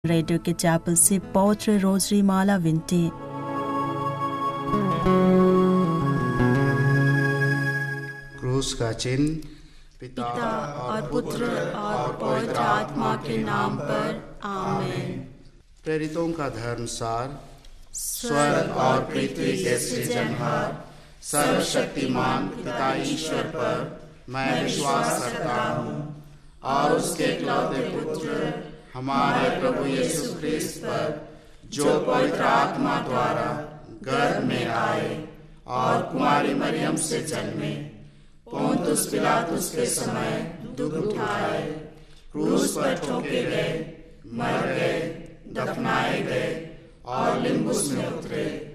Radio के chapel से पवित्र रोजरी माला विनती। क्रूस का चिन्ह पिता और पुत्र और पवित्र आत्मा के नाम पर आमीन। प्रेरितों का धर्मसार। स्वर्ग और पृथ्वी के सृजनहार सर्वशक्तिमान पिता ईश्वर पर मैं विश्वास करता हूँ और उसके इकलौते पुत्र हमारे प्रभु यीशु ख्रिस्त पर, जो पवित्र आत्मा द्वारा गर्भ में आए और कुमारी मरियम से जन्मे, पोंतुस पिलातुस के समय दुख उठाए, क्रूस पर ठोके गए, मर गए, दफनाए गए और लिम्बुस में उतरे,